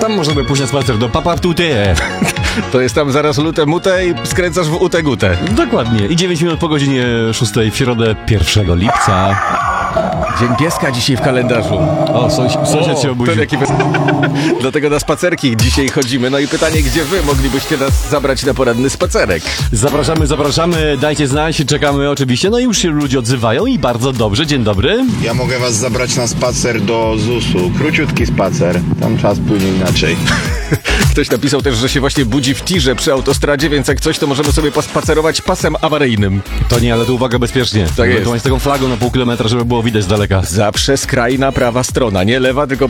tam możemy pójść na spacer do Papaptute. To jest tam zaraz lute mute i skręcasz w ute gute. Dokładnie. I 9 minut po godzinie 6 w środę 1 lipca. Dzień pieska dzisiaj w kalendarzu. O, sąsiad się obudził. Dlatego na spacerki dzisiaj chodzimy. No i pytanie, gdzie wy moglibyście nas zabrać na poranny spacerek? Zapraszamy, dajcie znać, czekamy oczywiście. No i już się ludzie odzywają i bardzo dobrze. Dzień dobry. Ja mogę was zabrać na spacer do ZUS-u. Króciutki spacer. Tam czas płynie inaczej. Ktoś napisał też, że się właśnie budzi w tirze przy autostradzie, więc jak coś, to możemy sobie pospacerować pasem awaryjnym. To nie, ale to uwaga, bezpiecznie. Tak jest. Ewentualnie z taką flagą na pół kilometra, żeby było widać z daleka. Zawsze skrajna prawa strona, nie lewa, tylko